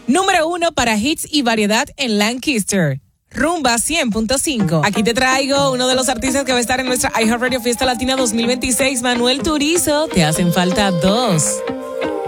Número 1 para hits y variedad en Lancaster. Rumba 100.5. Aquí te traigo uno de los artistas que va a estar en nuestra iHeartRadio Fiesta Latina 2026, Manuel Turizo. Te hacen falta dos.